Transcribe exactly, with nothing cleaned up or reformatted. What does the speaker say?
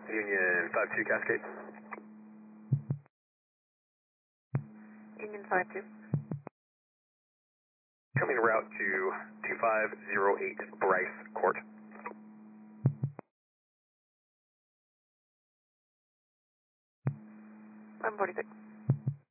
Union five two Cascade. Union five two. Coming route to two five zero eight Bryce Court. one forty-six.